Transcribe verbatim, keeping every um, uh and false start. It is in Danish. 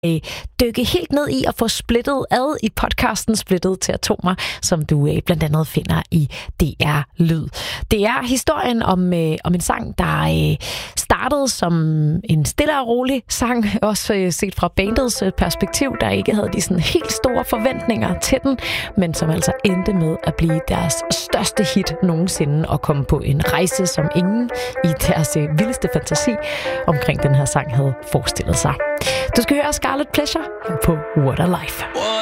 øh, dykke helt ned i og få splittet ad i podcasten Splittet til Atomer, som du øh, blandt andet finder i D R Lyd. Det er historien om, øh, om en sang, der øh, startede som en stille og rolig sang, også øh, set fra bandets øh, perspektiv, der ikke havde de sådan helt store forventninger til den, men som altså endte med at blive deres største hit nogensinde og komme på en rejse, som ingen i deres øh, vildeste fantasi omkring den her sang havde forestillet sig. Du skal høre Scarlet Pleasure her på What a Life.